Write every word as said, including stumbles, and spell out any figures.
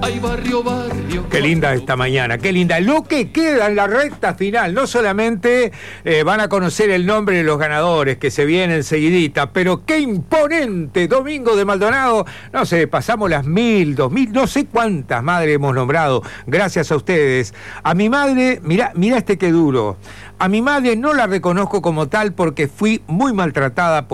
Ay, barrio, barrio. Qué linda esta mañana, qué linda. Lo que queda en la recta final, no solamente eh, van a conocer el nombre de los ganadores que se vienen seguidita, pero qué imponente Domingo de Maldonado. No sé, pasamos las mil, dos mil, no sé cuántas madres hemos nombrado, gracias a ustedes. A mi madre, mirá, mirá este qué duro. A mi madre no la reconozco como tal porque fui muy maltratada por